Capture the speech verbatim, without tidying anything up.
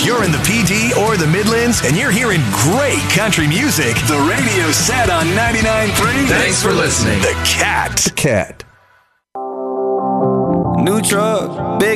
you're in the P D or the Midlands and you're hearing great country music, the radio's set on ninety-nine point three. Thanks for listening. The Cat. The Cat. New truck, big